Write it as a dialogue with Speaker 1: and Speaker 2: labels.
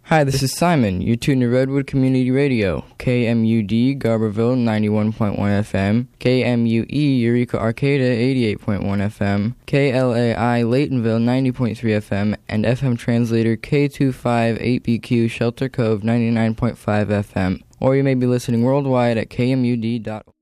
Speaker 1: Hi, this is Simon. You're tuned to Redwood Community Radio, KMUD, Garberville, 91.1 FM, KMUE, Eureka Arcata, 88.1 FM, KLAI, Laytonville, 90.3 FM, and FM translator K258BQ, Shelter Cove, 99.5 FM. Or you may be listening worldwide at kmud.org.